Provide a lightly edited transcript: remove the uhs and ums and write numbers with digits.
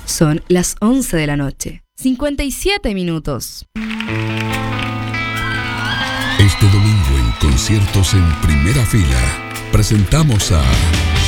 Son las 11 de la noche, 57 minutos. Este domingo en Conciertos en Primera Fila presentamos a